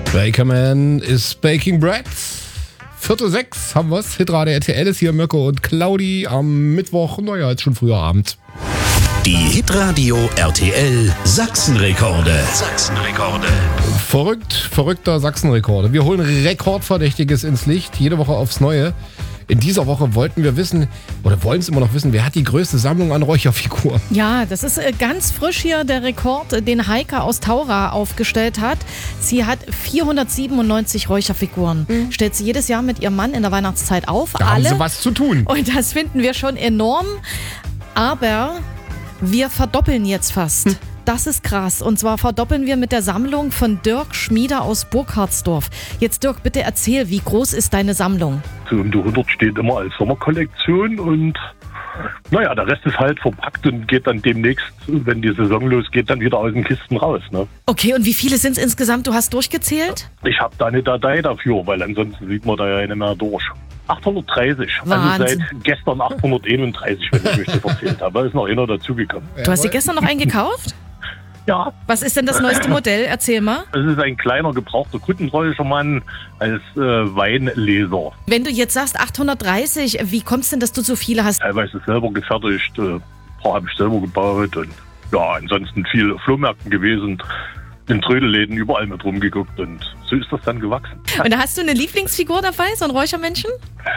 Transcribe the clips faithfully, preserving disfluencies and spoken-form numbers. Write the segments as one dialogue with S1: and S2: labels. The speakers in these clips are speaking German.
S1: Bakerman is baking bread. Viertel sechs haben wir's. Hitradio R T L ist hier Mirko und Claudi am Mittwoch. Naja, jetzt schon früher Abend.
S2: Die Hitradio R T L Sachsenrekorde. Sachsenrekorde.
S1: Verrückt, verrückter Sachsenrekorde. Wir holen Rekordverdächtiges ins Licht, jede Woche aufs Neue. In dieser Woche wollten wir wissen, oder wollen es immer noch wissen, wer hat die größte Sammlung an Räucherfiguren?
S3: Ja, das ist äh, ganz frisch hier der Rekord, äh, den Heike aus Taura aufgestellt hat. Sie hat vierhundertsiebenundneunzig Räucherfiguren. Mhm. Stellt sie jedes Jahr mit ihrem Mann in der Weihnachtszeit auf.
S1: Da
S3: alle.
S1: haben sie was zu tun.
S3: Und das finden wir schon enorm. Aber wir verdoppeln jetzt fast. Hm. Das ist krass. Und zwar verdoppeln wir mit der Sammlung von Dirk Schmieder aus Burkhardsdorf. Jetzt Dirk, bitte erzähl, wie groß ist deine Sammlung?
S4: So um die hundert steht immer als Sommerkollektion und naja, der Rest ist halt verpackt und geht dann demnächst, wenn die Saison losgeht, dann wieder aus den Kisten raus. Ne?
S3: Okay, und wie viele sind es insgesamt? Du hast durchgezählt?
S4: Ich habe da eine Datei dafür, weil ansonsten sieht man da ja nicht mehr durch. achthundertdreißig,
S3: Wahnsinn.
S4: Also seit gestern achthunderteinunddreißig, wenn ich mich das erzählt habe. Da ist noch einer dazugekommen.
S3: Du hast dir gestern noch einen gekauft?
S4: Ja.
S3: Was ist denn das neueste Modell? Erzähl mal.
S4: Es ist ein kleiner, gebrauchter Kuttenräuchermann als äh, Weinleser.
S3: Wenn du jetzt sagst achthundertdreißig, wie kommt es denn, dass du so viele hast?
S4: Teilweise selber gefertigt, äh, ein paar habe ich selber gebaut und ja, ansonsten viel auf Flohmärkten gewesen, in Trödelläden überall mit rumgeguckt und so ist das dann gewachsen.
S3: Und da hast du eine Lieblingsfigur dabei, so ein Räuchermännchen?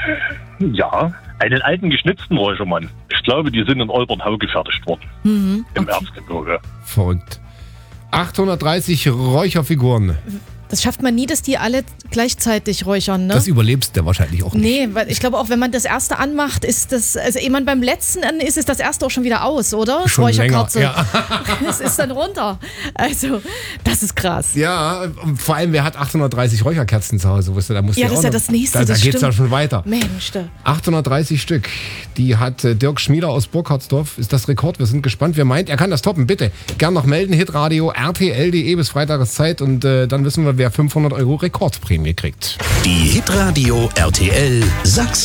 S4: Ja, einen alten geschnitzten Räuchermann. Ich glaube, die sind in Olbernhau gefertigt worden,
S3: Mhm,
S4: im
S3: okay.
S4: Erzgebirge.
S1: Verrückt. achthundertdreißig Räucherfiguren.
S3: Das schafft man nie, dass die alle gleichzeitig räuchern, ne?
S1: Das überlebst du wahrscheinlich auch nicht.
S3: Nee, weil ich glaube auch, wenn man das erste anmacht, ist das, also ehe man beim letzten an ist, ist das erste auch schon wieder aus, oder? Das
S1: Schon länger,
S3: Räucherkerze.
S1: ja.
S3: Es ist dann runter. Also, das ist krass.
S1: Ja, und vor allem, wer hat achthundertdreißig Räucherkerzen zu Hause? Weißt du, da musst
S3: Ja,
S1: du
S3: das ist
S1: auch
S3: ja
S1: noch,
S3: das Nächste,
S1: Da, da
S3: das
S1: geht's
S3: stimmt.
S1: ja schon weiter.
S3: Mensch, da.
S1: achthundertdreißig Stück. Die hat äh, Dirk Schmieder aus Burkhardsdorf. Ist das Rekord? Wir sind gespannt. Wer meint, er kann das toppen, bitte. Gern noch melden. Hitradio R T L punkt de bis Freitag ist Zeit. Und äh, dann wissen wir, wer fünfhundert Euro Rekordprämie kriegt.
S2: Die Hitradio R T L Sachsen.